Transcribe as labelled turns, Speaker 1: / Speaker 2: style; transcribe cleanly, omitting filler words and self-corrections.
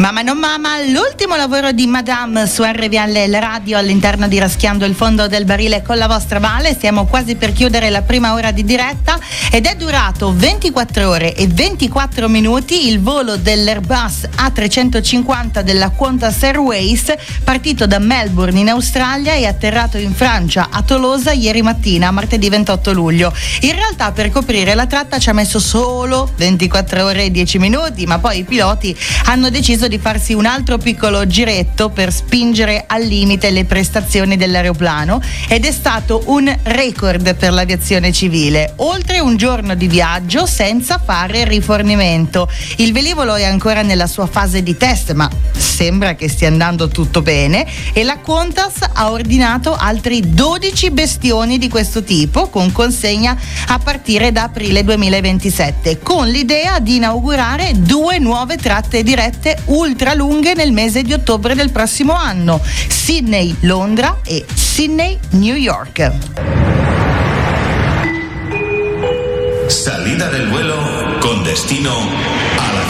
Speaker 1: Mamma non mamma, l'ultimo lavoro di Madame su RVL Radio all'interno di Raschiando il fondo del barile con la vostra Vale. Stiamo quasi per chiudere la prima ora di diretta ed è durato 24 ore e 24 minuti il volo dell'Airbus A350 della Qantas Airways, partito da Melbourne in Australia e atterrato in Francia a Tolosa ieri mattina, martedì 28 luglio. In realtà per coprire la tratta ci ha messo solo 24 ore e 10 minuti, ma poi i piloti hanno deciso di farsi un altro piccolo giretto per spingere al limite le prestazioni dell'aeroplano ed è stato un record per l'aviazione civile. Oltre un giorno di viaggio senza fare rifornimento. Il velivolo è ancora nella sua fase di test, ma sembra che stia andando tutto bene e la Qantas ha ordinato altri 12 bestioni di questo tipo con consegna a partire da aprile 2027, con l'idea di inaugurare 2 nuove tratte dirette ultra lunghe nel mese di ottobre del prossimo anno: Sydney-Londra e Sydney-New York.
Speaker 2: Salida del vuelo con destino a la